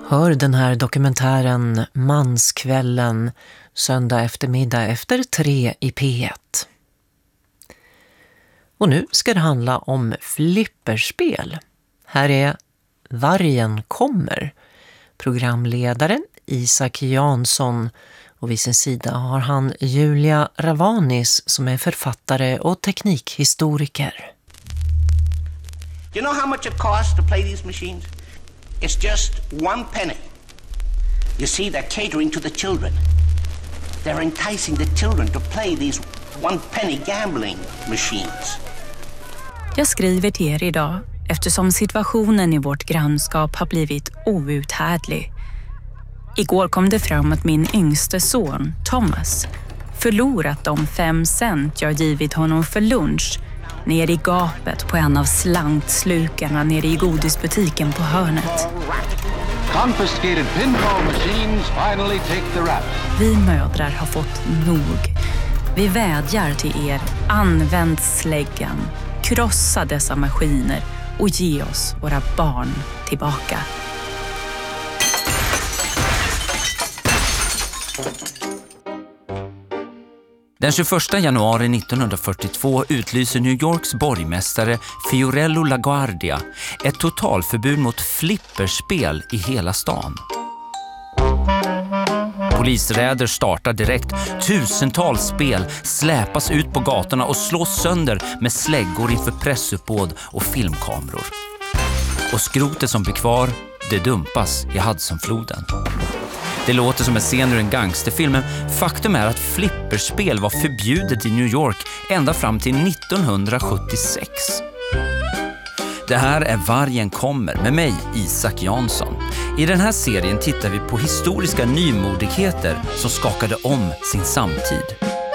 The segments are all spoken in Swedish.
Hör den här dokumentären Manskvällen söndag eftermiddag efter 3 i P1. Och nu ska det handla om flipperspel. Här är Vargen kommer. Programledare Isak Jansson och vid sin sida har han Julia Ravanis som är författare och teknikhistoriker. You know how much it costs to play these machines? It's just 1 penny. You see, they're catering to the children. They're enticing the children to play these 1 penny gambling machines. Jag skriver till er idag eftersom situationen i vårt grannskap har blivit outhärdlig. Igår kom det fram att min yngste son, Thomas, förlorat de 5 cent jag givit honom för lunch ner i gapet på en av slantslukarna nere i godisbutiken på hörnet. Confiscated pinball machines finally take the rap. Vi mödrar har fått nog. Vi vädjar till er, använd släggan, krossa dessa maskiner och ge oss våra barn tillbaka. Den 21 januari 1942 utlyser New Yorks borgmästare Fiorello LaGuardia ett totalförbud mot flipperspel i hela stan. Polisräder startar direkt. Tusentals spel släpas ut på gatorna och slås sönder med släggor inför pressuppbåd och filmkameror. Och skrotet som blir kvar, det dumpas i Hudsonfloden. Det låter som en scen ur en gangsterfilm, men faktum är att flipperspel var förbjudet i New York ända fram till 1976. Det här är Vargen kommer med mig, Isak Jansson. I den här serien tittar vi på historiska nymodigheter som skakade om sin samtid.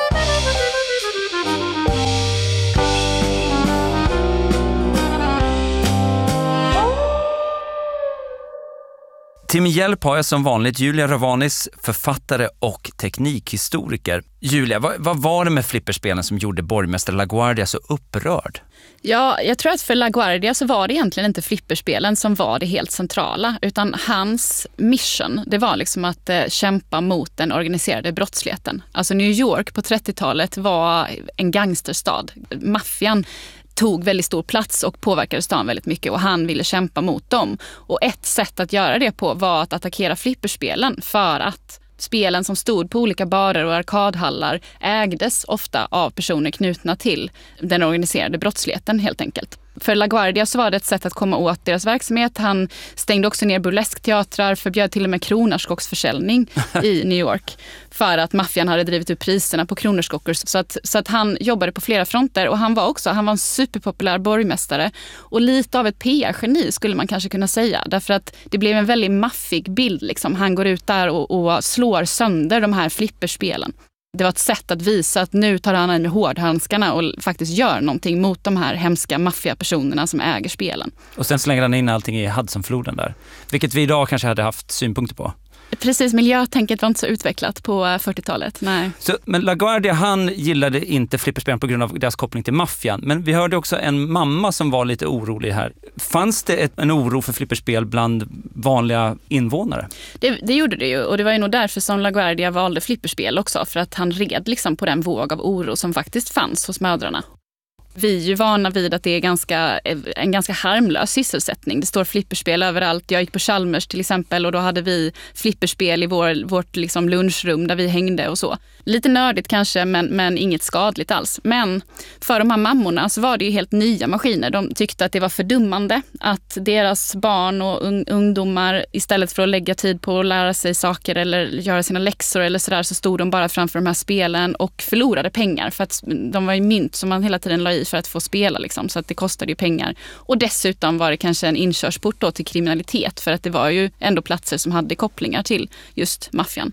Till min hjälp har jag som vanligt Julia Ravanis, författare och teknikhistoriker. Julia, vad var det med flipperspelen som gjorde borgmästare LaGuardia så upprörd? Ja, jag tror att för LaGuardia så var det egentligen inte flipperspelen som var det helt centrala, utan hans mission, det var liksom att kämpa mot den organiserade brottsligheten. Alltså New York på 30-talet var en gangsterstad. Maffian tog väldigt stor plats och påverkade stan väldigt mycket och han ville kämpa mot dem. Och ett sätt att göra det på var att attackera flipperspelen, för att spelen som stod på olika barer och arkadhallar ägdes ofta av personer knutna till den organiserade brottsligheten helt enkelt. För LaGuardia så var det ett sätt att komma åt deras verksamhet. Han stängde också ner burleskteatrar, förbjöd till och med kronärtskocksförsäljning i New York för att maffian hade drivit upp priserna på kronärtskockor. Så att han jobbade på flera fronter och han var en superpopulär borgmästare och lite av ett PR-geni skulle man kanske kunna säga. Därför att det blev en väldigt maffig bild. Liksom. Han går ut där och slår sönder de här flipperspelen. Det var ett sätt att visa att nu tar han med hårdhandskarna och faktiskt gör någonting mot de här hemska maffiapersonerna som äger spelen. Och sen slänger han in allting i Hudsonfloden där. Vilket vi idag kanske hade haft synpunkter på. Precis, miljötänket var inte så utvecklat på 40-talet. Nej. Men LaGuardia, han gillade inte flipperspelen på grund av deras koppling till maffian. Men vi hörde också en mamma som var lite orolig här. Fanns det en oro för flipperspel bland vanliga invånare? Det gjorde det ju, och det var ju nog därför som LaGuardia valde flipperspel också. För att han red liksom på den våg av oro som faktiskt fanns hos mödrarna. Vi är ju vana vid att det är en ganska harmlös sysselsättning. Det står flipperspel överallt. Jag gick på Chalmers till exempel och då hade vi flipperspel i vårt liksom lunchrum där vi hängde och så. Lite nördigt kanske, men inget skadligt alls. Men för de här mammorna så var det ju helt nya maskiner. De tyckte att det var fördummande att deras barn och ungdomar istället för att lägga tid på att lära sig saker eller göra sina läxor eller sådär, så stod de bara framför de här spelen och förlorade pengar för att de var ju mynt som man hela tiden la i för att få spela liksom, så att det kostade ju pengar. Och dessutom var det kanske en inkörsport då till kriminalitet, för att det var ju ändå platser som hade kopplingar till just maffian.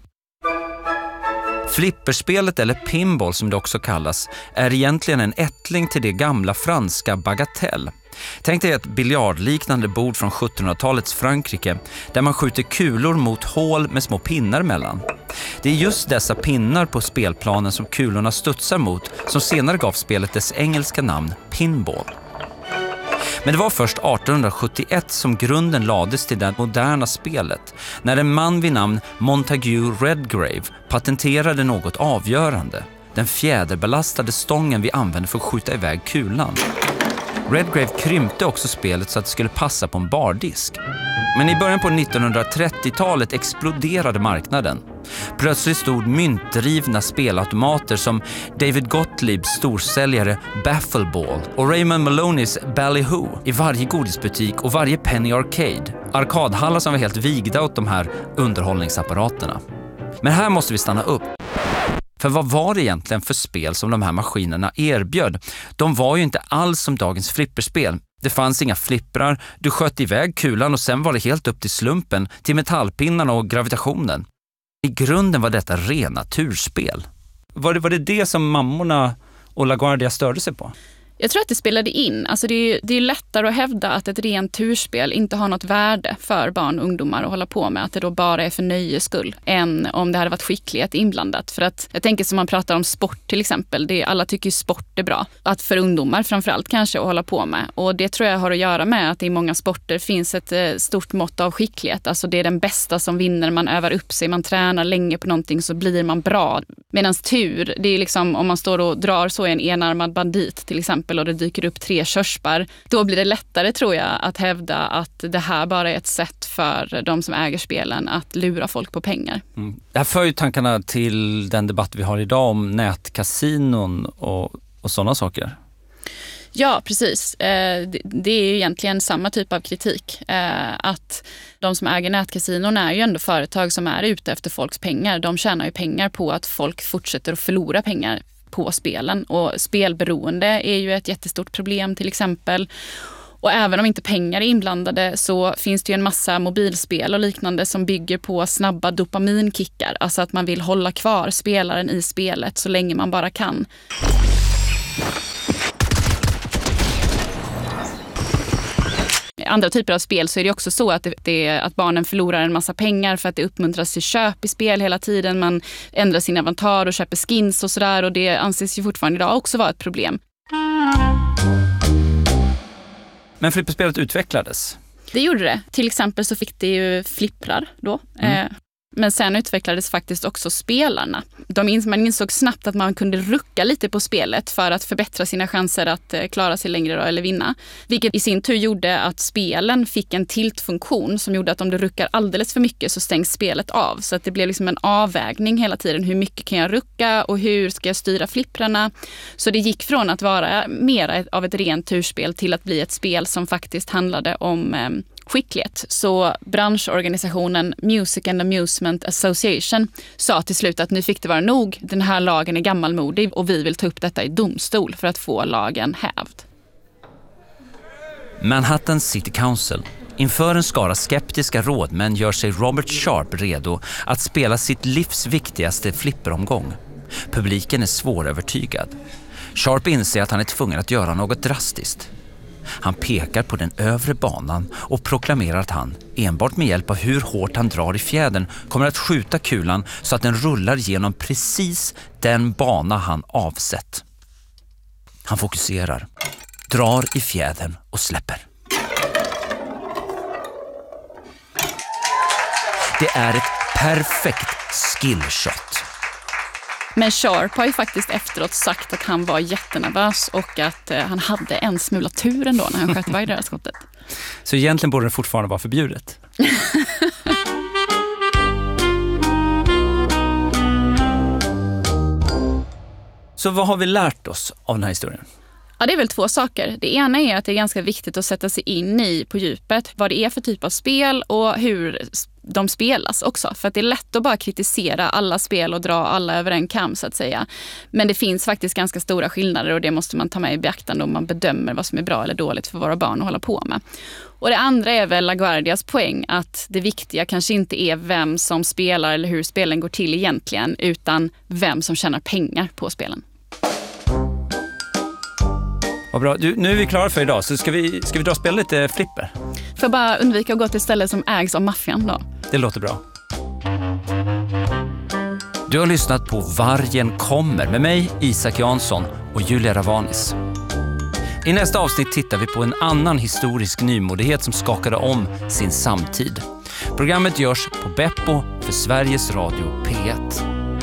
Flipperspelet, eller pinball som det också kallas, är egentligen en ättling till det gamla franska bagatelle. Tänk dig ett biljardliknande bord från 1700-talets Frankrike där man skjuter kulor mot hål med små pinnar mellan. Det är just dessa pinnar på spelplanen som kulorna studsar mot som senare gav spelet dess engelska namn pinball. Men det var först 1871 som grunden lades till det moderna spelet, när en man vid namn Montague Redgrave patenterade något avgörande. Den fjäderbelastade stången vi använde för att skjuta iväg kulan. Redgrave krympte också spelet så att det skulle passa på en bardisk. Men i början på 1930-talet exploderade marknaden. Plötsligt stod myntdrivna spelautomater som David Gottliebs storsäljare Baffleball och Raymond Maloneys Ballyhoo i varje godisbutik och varje Penny Arcade. Arkadhallar som var helt vigda åt de här underhållningsapparaterna. Men här måste vi stanna upp. För vad var det egentligen för spel som de här maskinerna erbjöd? De var ju inte alls som dagens flipperspel. Det fanns inga flipprar, du sköt iväg kulan och sen var det helt upp till slumpen, till metallpinnarna och gravitationen. I grunden var detta rena turspel. Var det som mammorna och LaGuardia störde sig på? Jag tror att det spelade in. Alltså det är lättare att hävda att ett rent turspel inte har något värde för barn och ungdomar att hålla på med. Att det då bara är för nöjes skull än om det hade varit skicklighet inblandat. För att jag tänker som man pratar om sport till exempel. Alla tycker ju sport är bra. Att för ungdomar framförallt kanske att hålla på med. Och det tror jag har att göra med att i många sporter finns ett stort mått av skicklighet. Alltså det är den bästa som vinner. Man övar upp sig, man tränar länge på någonting så blir man bra. Medan tur, det är liksom om man står och drar så i en enarmad bandit till exempel och det dyker upp 3 körsbär, då blir det lättare tror jag att hävda att det här bara är ett sätt för de som äger spelen att lura folk på pengar. Mm. Det här för ju tankarna till den debatt vi har idag om nätkasinon och sådana saker. Ja, precis. Det är ju egentligen samma typ av kritik. Att de som äger nätkasinon är ju ändå företag som är ute efter folks pengar. De tjänar ju pengar på att folk fortsätter att förlora pengar på spelen. Och spelberoende är ju ett jättestort problem till exempel. Och även om inte pengar är inblandade så finns det ju en massa mobilspel och liknande som bygger på snabba dopaminkickar. Alltså att man vill hålla kvar spelaren i spelet så länge man bara kan. Andra typer av spel så är det också så att att barnen förlorar en massa pengar för att det uppmuntras till köp i spel hela tiden. Man ändrar sin avatar och köper skins och sådär och det anses ju fortfarande idag också vara ett problem. Men flipperspelet utvecklades? Det gjorde det. Till exempel så fick det ju flipprar då. Men sen utvecklades faktiskt också spelarna. Man insåg snabbt att man kunde rucka lite på spelet för att förbättra sina chanser att klara sig längre då, eller vinna. Vilket i sin tur gjorde att spelen fick en tiltfunktion som gjorde att om du ruckar alldeles för mycket så stängs spelet av. Så att det blev liksom en avvägning hela tiden. Hur mycket kan jag rucka och hur ska jag styra flipprarna? Så det gick från att vara mer av ett rent turspel till att bli ett spel som faktiskt handlade om skicklighet. Så branschorganisationen Music and Amusement Association sa till slut att nu fick det vara nog. Den här lagen är gammalmodig och vi vill ta upp detta i domstol för att få lagen hävd. Manhattan City Council. Inför en skara skeptiska rådmän gör sig Robert Sharp redo att spela sitt livs viktigaste flipperomgång. Publiken är svårövertygad. Sharp inser att han är tvungen att göra något drastiskt. Han pekar på den övre banan och proklamerar att han, enbart med hjälp av hur hårt han drar i fjädern, kommer att skjuta kulan så att den rullar genom precis den bana han avsett. Han fokuserar, drar i fjädern och släpper. Det är ett perfekt skillshot. Men Sharp har ju faktiskt efteråt sagt att han var jättenervös och att han hade en smula tur ändå när han sköt iväg det här skottet. Så egentligen borde det fortfarande vara förbjudet? Så vad har vi lärt oss av den här historien? Ja, det är väl 2 saker. Det ena är att det är ganska viktigt att sätta sig in i på djupet vad det är för typ av spel och hur de spelas också. För att det är lätt att bara kritisera alla spel och dra alla över en kam så att säga. Men det finns faktiskt ganska stora skillnader och det måste man ta med i beaktande om man bedömer vad som är bra eller dåligt för våra barn att hålla på med. Och det andra är väl LaGuardias poäng att det viktiga kanske inte är vem som spelar eller hur spelen går till egentligen utan vem som tjänar pengar på spelen. Vad bra. Nu är vi klara för idag, så ska vi dra och spela lite flipper? För bara undvika att gå till ställen som ägs av maffian då. Det låter bra. Du har lyssnat på Vargen kommer med mig, Isak Jansson och Julia Ravanis. I nästa avsnitt tittar vi på en annan historisk nymodighet som skakade om sin samtid. Programmet görs på Beppo för Sveriges Radio P1.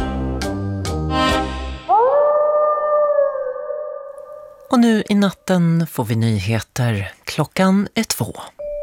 Och nu i natten får vi nyheter. Klockan är 2.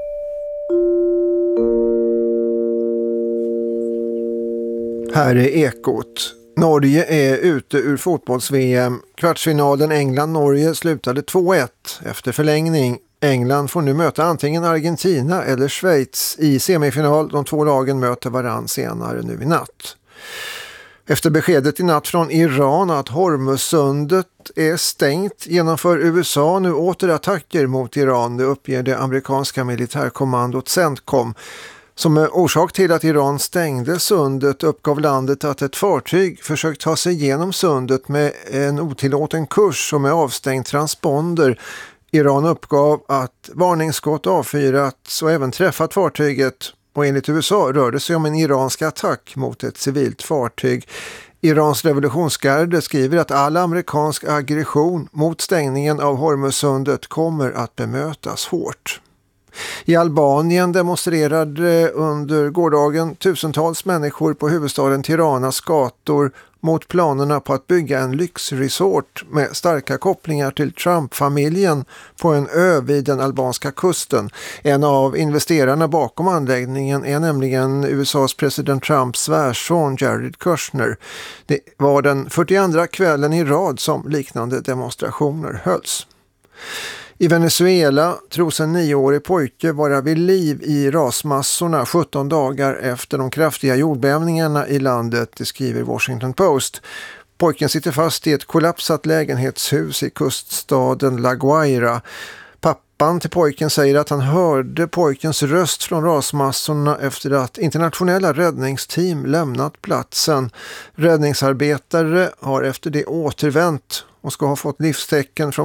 Här är Ekot. Norge är ute ur fotbolls-VM. Kvartsfinalen England-Norge slutade 2-1 efter förlängning. England får nu möta antingen Argentina eller Schweiz i semifinal. De två lagen möter varann senare nu i natt. Efter beskedet i natt från Iran att Hormuzsundet är stängt genomför USA nu åter attacker mot Iran. Det uppger det amerikanska militärkommandot CENTCOM. Som orsak till att Iran stängde sundet uppgav landet att ett fartyg försökt ta sig igenom sundet med en otillåten kurs som är avstängd transponder. Iran uppgav att varningsskott avfyrats och även träffat fartyget. Och enligt USA rör det sig om en iransk attack mot ett civilt fartyg. Irans revolutionsgarde skriver att all amerikansk aggression mot stängningen av Hormuzsundet kommer att bemötas hårt. I Albanien demonstrerade under gårdagen tusentals människor på huvudstaden Tiranas gator mot planerna på att bygga en lyxresort med starka kopplingar till Trump-familjen på en ö vid den albanska kusten. En av investerarna bakom anläggningen är nämligen USAs president Trumps svärson Jared Kushner. Det var den 42:a kvällen i rad som liknande demonstrationer hölls. I Venezuela tros en 9-årig pojke vara vid liv i rasmassorna 17 dagar efter de kraftiga jordbävningarna i landet, det skriver Washington Post. Pojken sitter fast i ett kollapsat lägenhetshus i kuststaden La Guaira. Pappan till pojken säger att han hörde pojkens röst från rasmassorna efter att internationella räddningsteam lämnat platsen. Räddningsarbetare har efter det återvänt och ska ha fått livstecken från